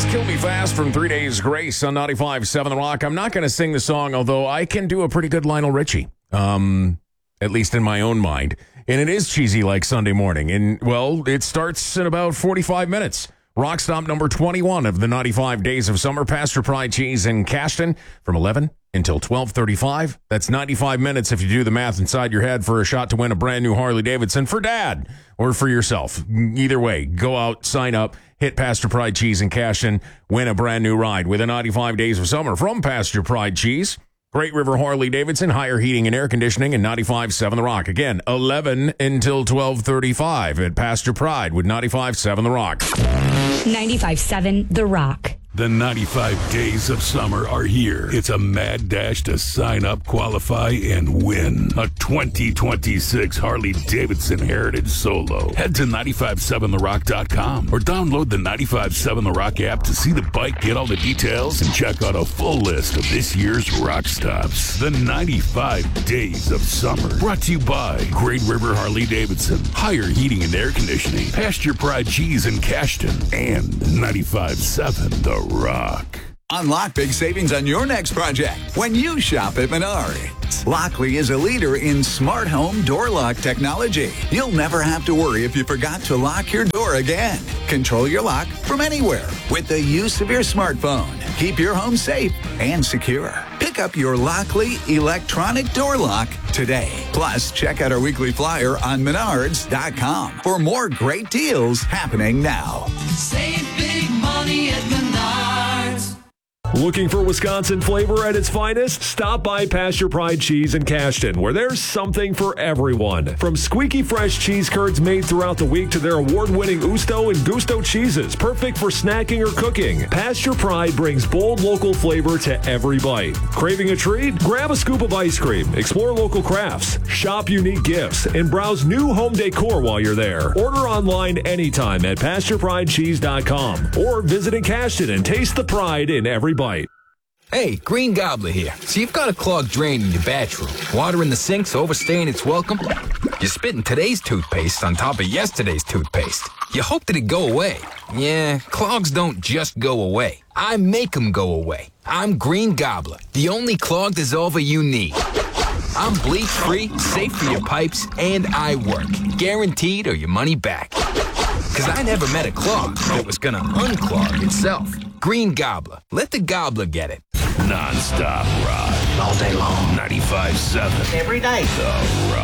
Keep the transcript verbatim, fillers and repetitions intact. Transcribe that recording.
Kill Me Fast from Three Days Grace on ninety-five point seven The Rock. I'm not going to sing the song, although I can do a pretty good Lionel Richie, um, at least in my own mind. And it is cheesy like Sunday morning. And, well, it starts in about forty-five minutes. Rock Stop number twenty-one of the ninety-five Days of Summer. Pasture Pride Cheese in Cashton from eleven until twelve thirty-five. That's ninety-five minutes if you do the math inside your head for a shot to win a brand new Harley Davidson for Dad or for yourself. Either way, go out, sign up, hit Pasture Pride Cheese in Cashton, win a brand new ride with the ninety-five Days of Summer from Pasture Pride Cheese. Great River Harley Davidson, higher heating and air conditioning, and ninety-five point seven The Rock. Again, eleven until twelve thirty-five at Pasture Pride with ninety-five point seven The Rock. ninety-five point seven The Rock. The ninety-five Days of Summer are here. It's a mad dash to sign up, qualify, and win a twenty twenty-six Harley-Davidson Heritage Solo. Head to ninety-five seven the rock dot com or download the ninety-five seven The Rock app to see the bike, get all the details, and check out a full list of this year's rock stops. The ninety-five Days of Summer. Brought to you by Great River Harley-Davidson, higher heating and air conditioning, Pasture Pride Cheese in Cashton, and ninety-five point seven The Rock. Unlock big savings on your next project when you shop at Menards. Lockley is a leader in smart home door lock technology. You'll never have to worry if you forgot to lock your door again. Control your lock from anywhere with the use of your smartphone. Keep your home safe and secure. Pick up your Lockley electronic door lock today. Plus, check out our weekly flyer on menards dot com for more great deals happening now. Save big money at Menards. Looking for Wisconsin flavor at its finest? Stop by Pasture Pride Cheese in Cashton, where there's something for everyone. From squeaky fresh cheese curds made throughout the week to their award-winning Usto and Gusto cheeses, perfect for snacking or cooking. Pasture Pride brings bold local flavor to every bite. Craving a treat? Grab a scoop of ice cream, explore local crafts, shop unique gifts, and browse new home decor while you're there. Order online anytime at pasture pride cheese dot com or visit in Cashton and taste the pride in every bite. Hey, Green Gobbler here. So you've got a clogged drain in your bathroom. Water in the sink's overstaying its welcome. You're spitting today's toothpaste on top of yesterday's toothpaste. You hope that it go away. Yeah, clogs don't just go away. I make them go away. I'm Green Gobbler, the only clog dissolver you need. I'm bleach-free, safe for your pipes, and I work. Guaranteed or your money back. Because I never met a clog that was going to unclog itself. Green Gobbler. Let the gobbler get it. Non-stop rock. All day long. ninety-five point seven Every day. The Rock.